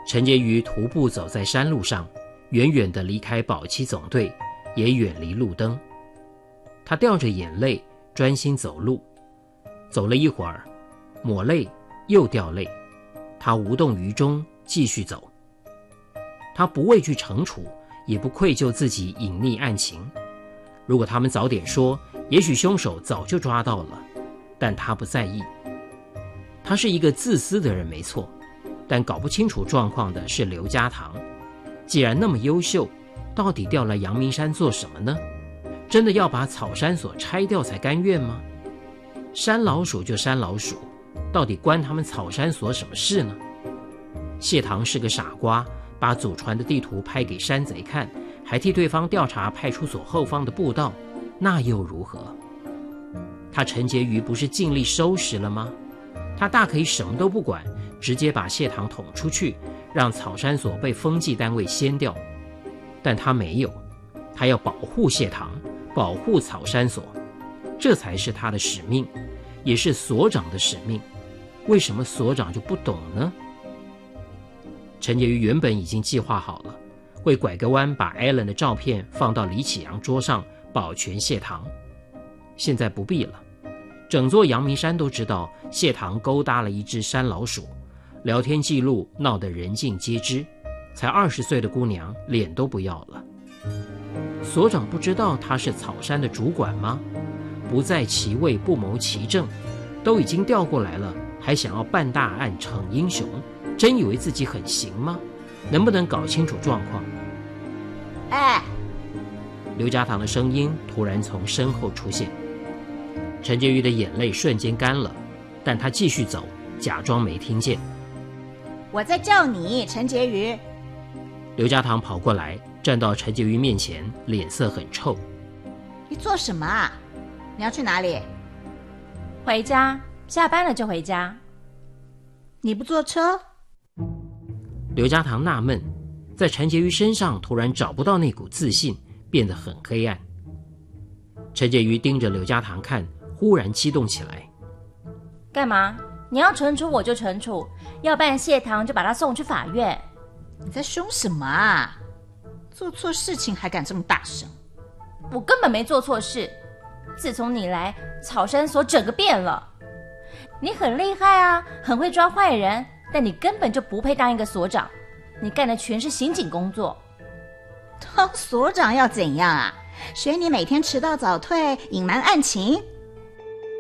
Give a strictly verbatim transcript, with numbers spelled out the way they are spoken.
陈洁瑜徒步走在山路上，远远地离开保期总队，也远离路灯。他掉着眼泪，专心走路。走了一会儿，抹泪又掉泪，他无动于衷，继续走。他不畏惧惩处，也不愧疚自己隐匿案情。如果他们早点说，也许凶手早就抓到了，但他不在意。他是一个自私的人没错，但搞不清楚状况的是刘家堂。既然那么优秀，到底调来阳明山做什么呢？真的要把草山所拆掉才甘愿吗？山老鼠就山老鼠，到底关他们草山所什么事呢？谢堂是个傻瓜，把祖传的地图拍给山贼看，还替对方调查派出所后方的步道，那又如何？他陈洁瑜不是尽力收拾了吗？他大可以什么都不管，直接把谢堂捅出去，让草山所被风纪单位掀掉。但他没有，他要保护谢堂，保护草山所，这才是他的使命，也是所长的使命。为什么所长就不懂呢？陈洁瑜原本已经计划好了，会拐个弯把 Allen 的照片放到李启阳桌上，保全谢堂。现在不必了，整座阳明山都知道谢堂勾搭了一只山老鼠，聊天记录闹得人尽皆知，才二十岁的姑娘脸都不要了。所长不知道他是草山的主管吗？不在其位不谋其政，都已经调过来了，还想要办大案逞英雄，真以为自己很行吗？能不能搞清楚状况？ 哎， 刘家堂的声音突然从身后出现。陈洁瑜的眼泪瞬间干了，但他继续走，假装没听见。 我在叫你，陈洁瑜。 刘家堂跑过来，站到陈洁瑜面前，脸色很臭。 你做什么啊？你要去哪里？ 回家，下班了就回家。 你不坐车？ 刘家堂纳闷，在陈洁瑜身上突然找不到那股自信，变得很黑暗。陈洁瑜盯着刘家堂看，忽然激动起来。 干嘛？你要惩处我就惩处，要办谢堂就把他送去法院。 你在凶什么啊？做错事情还敢这么大声？ 我根本没做错事。自从你来，草山所整个变了。你很厉害啊，很会抓坏人，但你根本就不配当一个所长，你干的全是刑警工作。 当所长要怎样啊？学你每天迟到早退，隐瞒案情，